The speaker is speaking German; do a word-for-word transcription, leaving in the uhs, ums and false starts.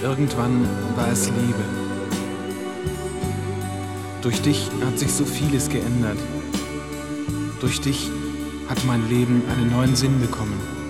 Irgendwann war es Liebe. Durch dich hat sich so vieles geändert. Durch dich hat mein Leben einen neuen Sinn bekommen.